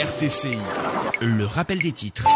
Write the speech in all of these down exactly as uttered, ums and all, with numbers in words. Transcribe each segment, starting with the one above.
R T C I, le rappel des titres.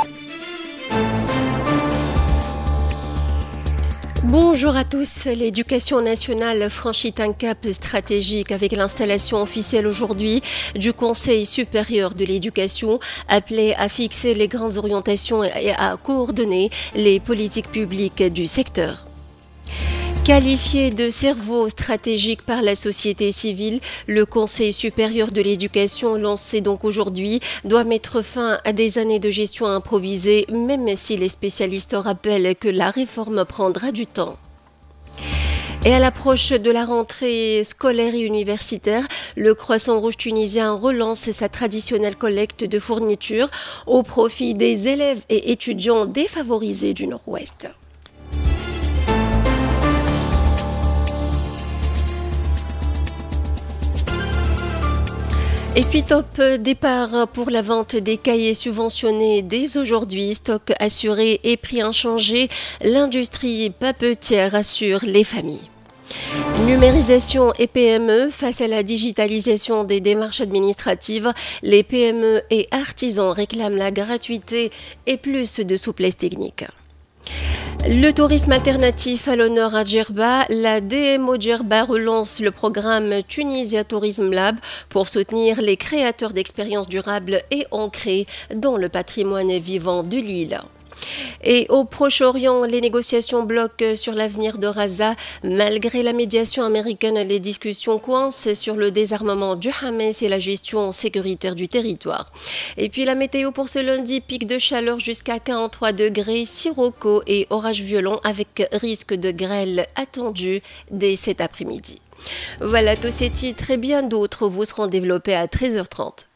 Bonjour à tous. L'éducation nationale franchit un cap stratégique avec l'installation officielle aujourd'hui du Conseil supérieur de l'éducation, appelé à fixer les grandes orientations et à coordonner les politiques publiques du secteur. Qualifié de cerveau stratégique par la société civile, le Conseil supérieur de l'éducation, lancé donc aujourd'hui, doit mettre fin à des années de gestion improvisée, même si les spécialistes rappellent que la réforme prendra du temps. Et à l'approche de la rentrée scolaire et universitaire, le Croissant Rouge tunisien relance sa traditionnelle collecte de fournitures au profit des élèves et étudiants défavorisés du Nord-Ouest. Et puis top départ pour la vente des cahiers subventionnés dès aujourd'hui, stock assuré et prix inchangé, l'industrie papetière rassure les familles. Numérisation et P M E face à la digitalisation des démarches administratives, les P M E et artisans réclament la gratuité et plus de souplesse technique. Le tourisme alternatif à l'honneur à Djerba, la D M O Djerba relance le programme Tunisia Tourism Lab pour soutenir les créateurs d'expériences durables et ancrées dans le patrimoine vivant de l'île. Et au Proche-Orient, les négociations bloquent sur l'avenir de Gaza. Malgré la médiation américaine, les discussions coincent sur le désarmement du Hamas et la gestion sécuritaire du territoire. Et puis la météo pour ce lundi, pic de chaleur jusqu'à quarante-trois degrés, sirocco et orage violent avec risque de grêle attendu dès cet après-midi. Voilà tous ces titres et bien d'autres vous seront développés à treize heures trente.